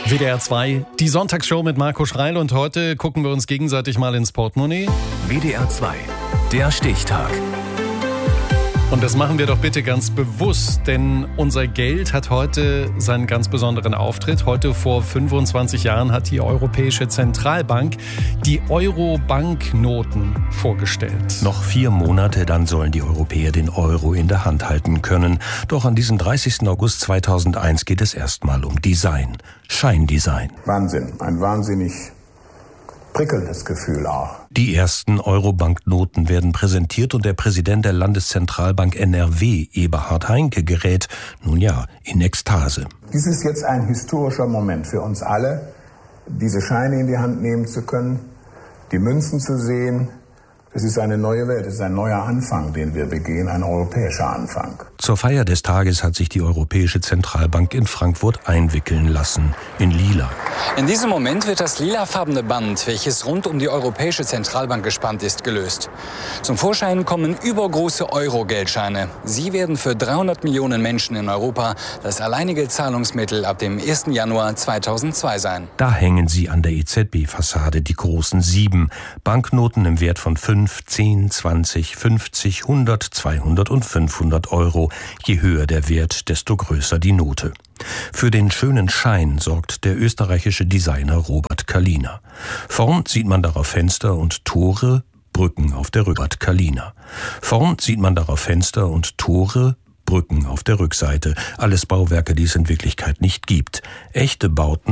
WDR 2, die Sonntagsshow mit Marco Schreil, und heute gucken wir uns gegenseitig mal ins Portemonnaie. WDR 2, der Stichtag. Und das machen wir doch bitte ganz bewusst, denn unser Geld hat heute seinen ganz besonderen Auftritt. Heute vor 25 Jahren hat die Europäische Zentralbank die Euro-Banknoten vorgestellt. Noch 4 Monate, dann sollen die Europäer den Euro in der Hand halten können. Doch an diesem 30. August 2001 geht es erstmal um Design, Scheindesign. Wahnsinn, ein wahnsinnig prickelndes Gefühl auch. Die ersten Euro-Banknoten werden präsentiert und der Präsident der Landeszentralbank NRW, Eberhard Heinke, gerät, nun ja, in Ekstase. Dies ist jetzt ein historischer Moment für uns alle, diese Scheine in die Hand nehmen zu können, die Münzen zu sehen. Es ist eine neue Welt, es ist ein neuer Anfang, den wir begehen, ein europäischer Anfang. Zur Feier des Tages hat sich die Europäische Zentralbank in Frankfurt einwickeln lassen, in lila. In diesem Moment wird das lilafarbene Band, welches rund um die Europäische Zentralbank gespannt ist, gelöst. Zum Vorschein kommen übergroße Euro-Geldscheine. Sie werden für 300 Millionen Menschen in Europa das alleinige Zahlungsmittel ab dem 1. Januar 2002 sein. Da hängen sie an der EZB-Fassade, die großen 7. Banknoten im Wert von 5, 10, 20, 50, 100, 200 und 500 Euro. Je höher der Wert, desto größer die Note. Für den schönen Schein sorgt der österreichische Designer Robert Kalina. Vorn sieht man darauf Fenster und Tore, Brücken auf der Robert Kalina. Vorn sieht man darauf Fenster und Tore, Brücken auf der Rückseite. Alles Bauwerke, die es in Wirklichkeit nicht gibt. Echte Bauten